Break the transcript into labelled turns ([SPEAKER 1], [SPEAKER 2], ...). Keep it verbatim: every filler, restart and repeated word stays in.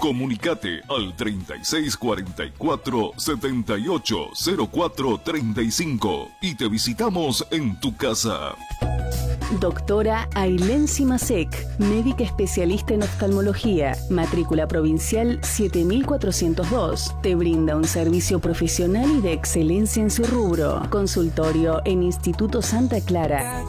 [SPEAKER 1] Comunicate al treinta y seis cuarenta y cuatro setenta y ocho cero cuatro treinta y cinco y te visitamos en tu casa.
[SPEAKER 2] Doctora Ailén Simasek, médica especialista en oftalmología, matrícula provincial siete mil cuatrocientos dos. Te brinda un servicio profesional y de excelencia en su rubro. Consultorio en Instituto Santa Clara.